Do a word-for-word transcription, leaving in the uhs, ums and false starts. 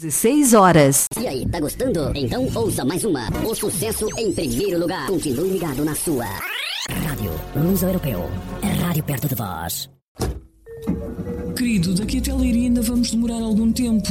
dezesseis horas. E aí, tá gostando? Então ouça mais uma. O sucesso em primeiro lugar. Continue ligado na sua Rádio Luso Europeu. É rádio perto de vós. Querido, daqui até Leiria ainda vamos demorar algum tempo.